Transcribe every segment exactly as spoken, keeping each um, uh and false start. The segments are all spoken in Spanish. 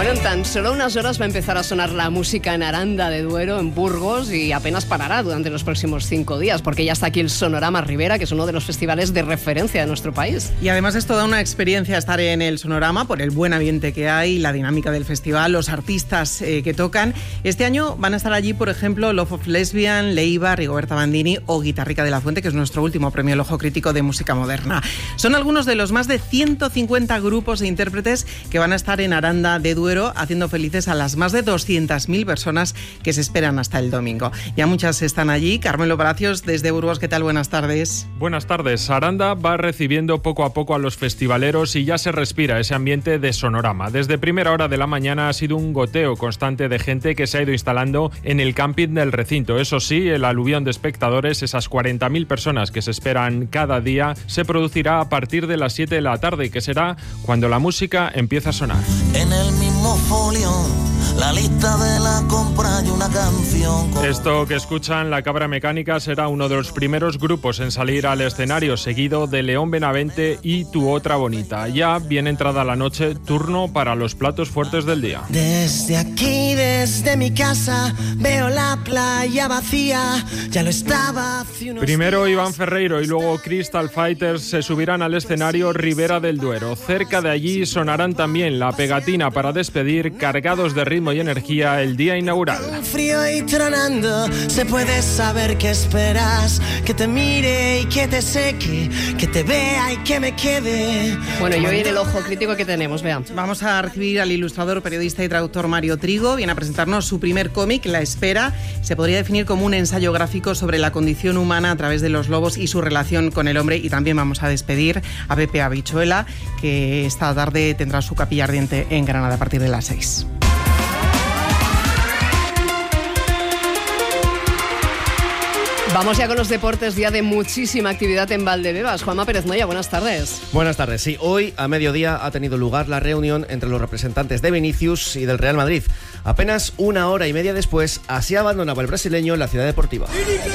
Bueno, en tan solo unas horas va a empezar a sonar la música en Aranda de Duero, en Burgos, y apenas parará durante los próximos cinco días, porque ya está aquí el Sonorama Ribera, que es uno de los festivales de referencia de nuestro país. Y además es toda una experiencia estar en el Sonorama, por el buen ambiente que hay, la dinámica del festival, los artistas eh, que tocan. Este año van a estar allí, por ejemplo, Love of Lesbian, Leiva, Rigoberta Bandini o Guitarrica de la Fuente, que es nuestro último premio El Ojo Crítico de Música Moderna. Son algunos de los más de ciento cincuenta grupos e intérpretes que van a estar en Aranda de Duero, haciendo felices a las más de doscientas mil personas que se esperan hasta el domingo. Ya muchas están allí. Carmelo Palacios, desde Burgos, ¿qué tal? Buenas tardes. Buenas tardes. Aranda va recibiendo poco a poco a los festivaleros y ya se respira ese ambiente de Sonorama. Desde primera hora de la mañana ha sido un goteo constante de gente que se ha ido instalando en el camping del recinto. Eso sí, el aluvión de espectadores, esas cuarenta mil personas que se esperan cada día, se producirá a partir de las siete de la tarde, que será cuando la música empieza a sonar. En el mismo folio, la lista de la compra y una canción. Esto que escuchan, La Cabra Mecánica, será uno de los primeros grupos en salir al escenario, seguido de León Benavente y Tu Otra Bonita. Ya bien entrada la noche, turno para los platos fuertes del día. Desde aquí, desde mi casa, veo la playa vacía. Ya lo estaba hace unos Primero días. Iván Ferreiro y luego Crystal Fighters se subirán al escenario Ribera del Duero. Cerca de allí sonarán también La Pegatina para despedir, cargados de ritmo y energía, el día inaugural. Frío y tronando, se puede saber qué esperas, que te mire y que te seque, que te vea y que me quede. Bueno, y hoy en El Ojo Crítico, ¿qué tenemos? Veamos. Vamos a recibir al ilustrador, periodista y traductor Mario Trigo. Viene a presentarnos su primer cómic, La Espera. Se podría definir como un ensayo gráfico sobre la condición humana a través de los lobos y su relación con el hombre. Y también vamos a despedir a Pepe Habichuela, que esta tarde tendrá su capilla ardiente en Granada a partir de las seis. Vamos ya con los deportes, día de muchísima actividad en Valdebebas. Juanma Pérez Moya, buenas tardes. Buenas tardes. Sí, hoy a mediodía ha tenido lugar la reunión entre los representantes de Vinicius y del Real Madrid. Apenas una hora y media después, así abandonaba el brasileño la ciudad deportiva.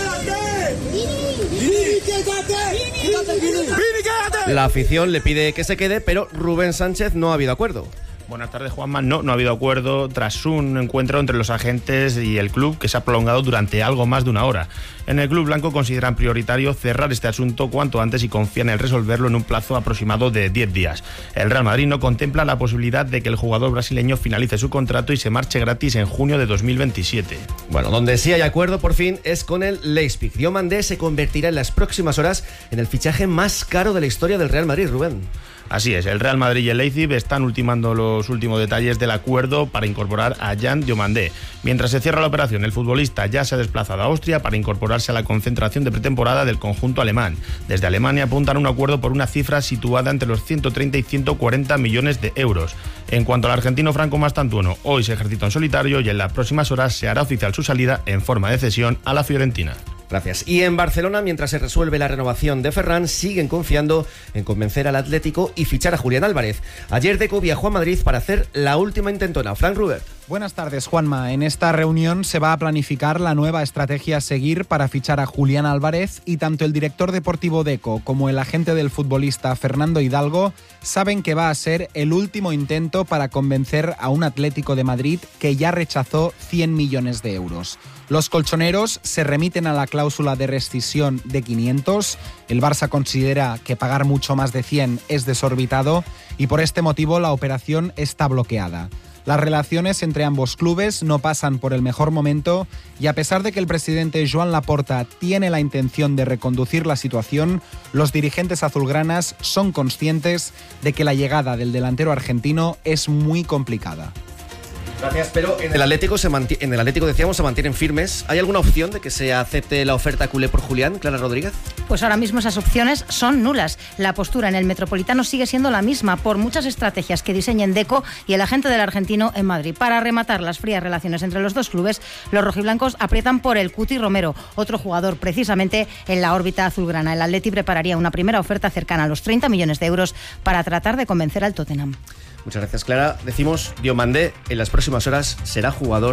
La afición le pide que se quede, pero Rubén Sánchez no ha habido acuerdo. Buenas tardes, Juanma. No, no ha habido acuerdo tras un encuentro entre los agentes y el club que se ha prolongado durante algo más de una hora. En el club blanco consideran prioritario cerrar este asunto cuanto antes y confían en resolverlo en un plazo aproximado de diez días. El Real Madrid no contempla la posibilidad de que el jugador brasileño finalice su contrato y se marche gratis en junio de dos mil veintisiete. Bueno, donde sí hay acuerdo por fin es con el Leipzig. Diomandé se convertirá en las próximas horas en el fichaje más caro de la historia del Real Madrid, Rubén. Así es, el Real Madrid y el Leipzig están ultimando los últimos detalles del acuerdo para incorporar a Jan Diomandé. Mientras se cierra la operación, el futbolista ya se ha desplazado a Austria para incorporarse a la concentración de pretemporada del conjunto alemán. Desde Alemania apuntan a un acuerdo por una cifra situada entre los ciento treinta y ciento cuarenta millones de euros. En cuanto al argentino Franco Mastantuono, hoy se ejercita en solitario y en las próximas horas se hará oficial su salida en forma de cesión a la Fiorentina. Gracias. Y en Barcelona, mientras se resuelve la renovación de Ferran, siguen confiando en convencer al Atlético y fichar a Julián Álvarez. Ayer Deco viajó a Madrid para hacer la última intentona. Frank Rubert. Buenas tardes, Juanma. En esta reunión se va a planificar la nueva estrategia a seguir para fichar a Julián Álvarez y tanto el director deportivo Deco como el agente del futbolista Fernando Hidalgo saben que va a ser el último intento para convencer a un Atlético de Madrid que ya rechazó cien millones de euros. Los colchoneros se remiten a la cláusula de rescisión de quinientos, el Barça considera que pagar mucho más de cien es desorbitado y por este motivo la operación está bloqueada. Las relaciones entre ambos clubes no pasan por el mejor momento y a pesar de que el presidente Joan Laporta tiene la intención de reconducir la situación, los dirigentes azulgranas son conscientes de que la llegada del delantero argentino es muy complicada. Gracias, pero en el Atlético se manti- en el Atlético decíamos se mantienen firmes. ¿Hay alguna opción de que se acepte la oferta culé por Julián, Clara Rodríguez? Pues ahora mismo esas opciones son nulas. La postura en el Metropolitano sigue siendo la misma por muchas estrategias que diseñen Deco y el agente del argentino en Madrid. Para rematar las frías relaciones entre los dos clubes, los rojiblancos aprietan por el Cuti Romero, otro jugador precisamente en la órbita azulgrana. El Atleti prepararía una primera oferta cercana a los treinta millones de euros para tratar de convencer al Tottenham. Muchas gracias, Clara. Decimos, Diomandé en las próximas horas será jugador